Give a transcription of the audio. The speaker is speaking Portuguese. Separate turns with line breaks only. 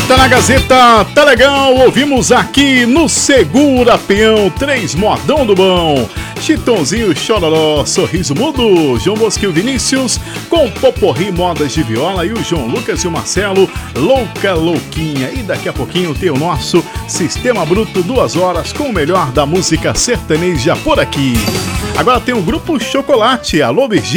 Tá na Gazeta, tá legal, ouvimos aqui no Segura Peão, 3 modão do bom. Chitãozinho, Chororó, Sorriso Mudo, João Bosquinho Vinícius, com Poporri Modas de Viola e o João Lucas e o Marcelo, Louca Louquinha. E daqui a pouquinho tem o nosso Sistema Bruto, 2 horas com o melhor da música sertaneja por aqui. Agora tem o Grupo Chocolate, alô Virgínia.